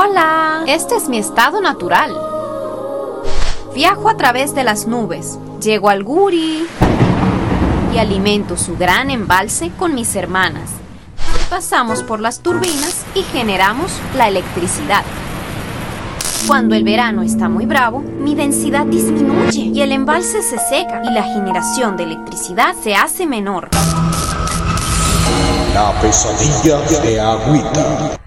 Hola, este es mi estado natural. Viajo a través de las nubes, llego al Guri y alimento su gran embalse con mis hermanas. Pasamos por las turbinas y generamos la electricidad. Cuando el verano está muy bravo, mi densidad disminuye y el embalse se seca y la generación de electricidad se hace menor. La pesadilla de Agüita.